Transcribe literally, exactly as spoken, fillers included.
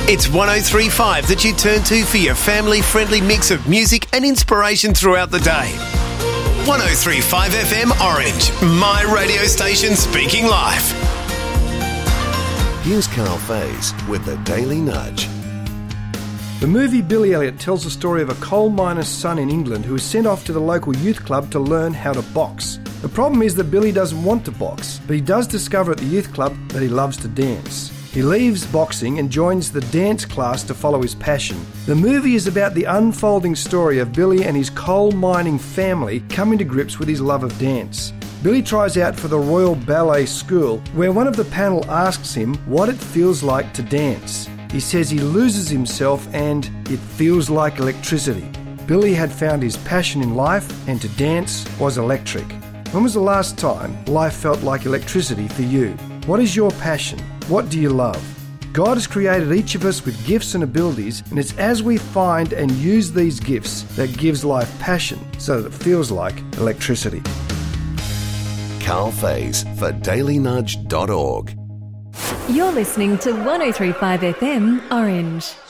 It's one oh three point five that you turn to for your family-friendly mix of music and inspiration throughout the day. one oh three point five F M Orange, my radio station speaking life. Here's Carl Faze with the Daily Nudge. The movie Billy Elliot tells the story of a coal miner's son in England who is sent off to the local youth club to learn how to box. The problem is that Billy doesn't want to box, but he does discover at the youth club that he loves to dance. He leaves boxing and joins the dance class to follow his passion. The movie is about the unfolding story of Billy and his coal mining family coming to grips with his love of dance. Billy tries out for the Royal Ballet School, where one of the panel asks him what it feels like to dance. He says he loses himself and it feels like electricity. Billy had found his passion in life, and to dance was electric. When was the last time life felt like electricity for you? What is your passion? What do you love? God has created each of us with gifts and abilities, and it's as we find and use these gifts that gives life passion, so that it feels like electricity. Carl Faze for daily nudge dot org. You're listening to one oh three point five F M Orange.